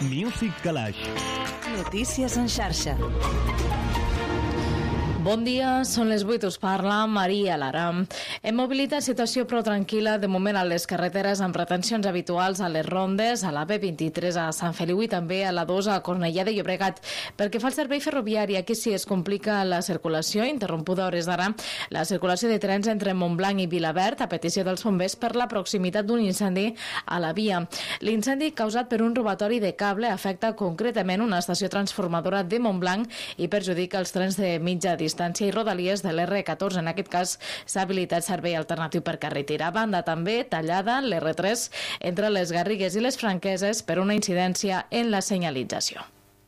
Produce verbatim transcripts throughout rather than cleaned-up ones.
Music Calaix. Notícies en xarxa. Bon dia, són les vuit, us parla Maria Lara. En mobilitat, situació prou tranquil·la de moment a les carreteres amb retencions habituals a les rondes, a la B vint-i-tres a Sant Feliu i també a la dos a Cornellà de Llobregat. Pel que fa al servei ferroviari, aquí sí es complica la circulació, interrompuda a hores d'ara, la circulació de trens entre Montblanc i Vilaverd a petició dels bombers per la proximitat d'un incendi a la via. L'incendi causat per un robatori de cable afecta concretament una estació transformadora de Montblanc i perjudica els trens de mitja distància distància i rodalies de l'R catorze. En aquest cas s'ha habilitat servei alternatiu per carretera. A banda també tallada l'R tres entre les Garrigues i les Franqueses per una incidència en la senyalització.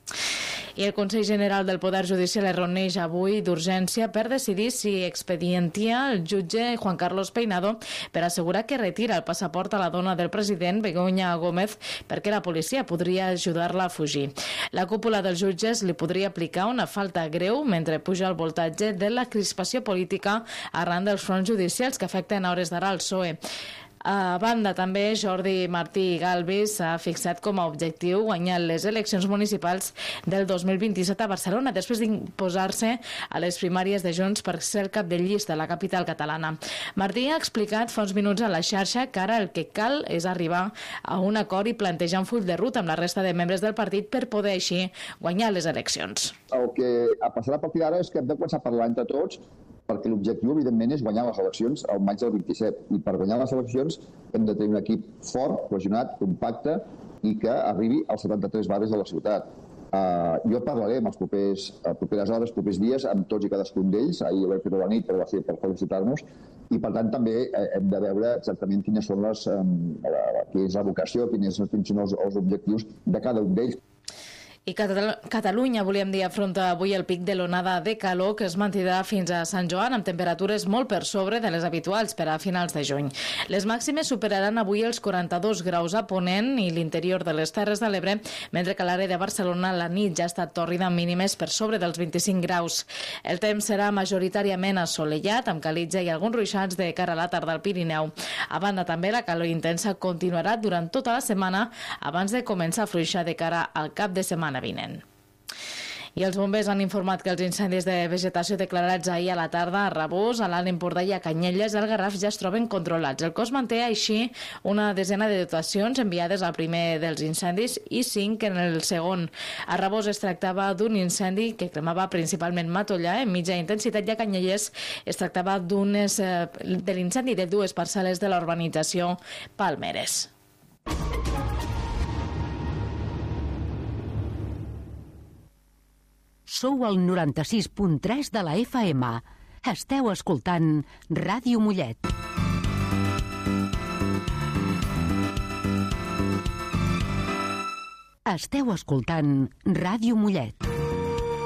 I el Consell General del Poder Judicial es reuneix avui d'urgència per decidir si expedientia el jutge Juan Carlos Peinado per assegurar que retira el passaport a la dona del president, Begoña Gómez, perquè la policia podria ajudar-la a fugir. La cúpula dels jutges li podria aplicar una falta greu mentre puja el voltatge de la crispació política arran dels fronts judicials que afecten a hores d'ara el P S O E. A banda, també Jordi Martí Galvi s'ha fixat com a objectiu guanyar les eleccions municipals del dos mil vint-i-set a Barcelona, després d'imposar-se a les primàries de Junts per ser el cap de llista a la capital catalana. Martí ha explicat fa uns minuts a la xarxa que ara el que cal és arribar a un acord i plantejar un full de ruta amb la resta de membres del partit per poder així guanyar les eleccions. El que passarà a partir d'ara és que hem de començar a parlar entre tots, perquè l'objectiu, evidentment, és guanyar les eleccions al maig del vint-i-set. I per guanyar les eleccions hem de tenir un equip fort, cohesionat, compacte i que arribi als setanta-tres barris de la ciutat. Uh, jo parlaré amb els propers, uh, properes hores, propers dies, amb tots i cadascun d'ells. Ahir ho vaig fer a la nit, però va ser per felicitar-nos. I, per tant, també eh, hem de veure exactament quines són les, um, la, què és la vocació, quins són els, els objectius de cada un d'ells. I Catalunya, volíem dir, afronta avui el pic de l'onada de calor que es mantindrà fins a Sant Joan amb temperatures molt per sobre de les habituals per a finals de juny. Les màximes superaran avui els quaranta-dos graus a Ponent i l'interior de les Terres de l'Ebre, mentre que a l'àrea de Barcelona la nit ja ha estat tòrrida amb mínimes per sobre dels vint-i-cinc graus. El temps serà majoritàriament assolellat, amb calitja i alguns ruixats de cara a la tarda al Pirineu. A banda, també la calor intensa continuarà durant tota la setmana abans de començar a fluixar de cara al cap de setmana vinent. I els bombers han informat que els incendis de vegetació declarats ahir a la tarda a Rabós, a l'Alt Empordà i a Canyelles del Garraf ja es troben controlats. El cos manté així una desena de dotacions enviades al primer dels incendis i cinc en el segon. A Rabós es tractava d'un incendi que cremava principalment matollà en mitja intensitat i a Canyelles es tractava d'unes, eh, de l'incendi de dues parcel·les de la urbanització Palmeres. Sou al noranta-sis punt tres de la F M. Esteu escoltant Ràdio Mollet. Esteu escoltant Ràdio Mollet.